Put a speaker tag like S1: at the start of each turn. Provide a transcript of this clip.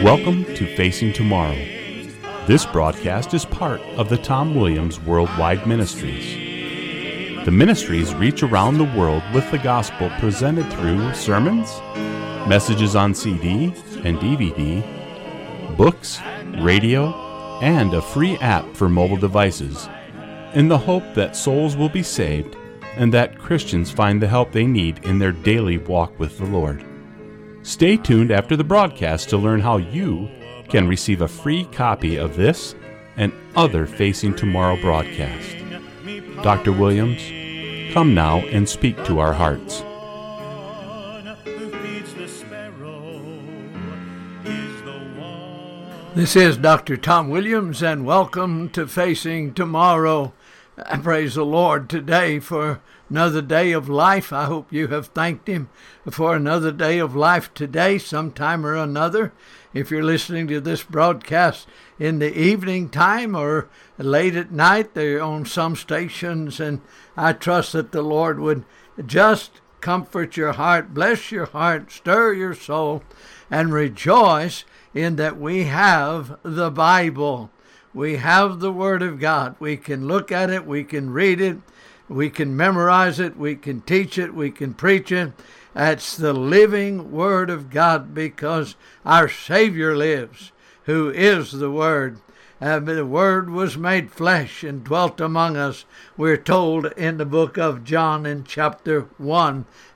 S1: Welcome to Facing Tomorrow. This broadcast is part of the Tom Williams Worldwide Ministries. The ministries reach around the world with the gospel presented through sermons, messages on CD and DVD, books, radio, and a free app for mobile devices, in the hope that souls will be saved and that Christians find the help they need in their daily walk with the Lord. Stay tuned after the broadcast to learn how you can receive a free copy of this and other Facing Tomorrow broadcasts. Dr. Williams, come now and speak to our hearts.
S2: This is Dr. Tom Williams, and welcome to Facing Tomorrow. I praise the Lord today for another day of life. I hope you have thanked Him for another day of life today, sometime or another. If you're listening to this broadcast in the evening time or late at night, they're on some stations, and I trust that the Lord would just comfort your heart, bless your heart, stir your soul, and rejoice in that we have the Bible. We have the Word of God. We can look at it, we can read it, we can memorize it, we can teach it, we can preach it. It's the living Word of God because our Savior lives, who is the Word. The Word was made flesh and dwelt among us, we're told in the book of John in chapter 1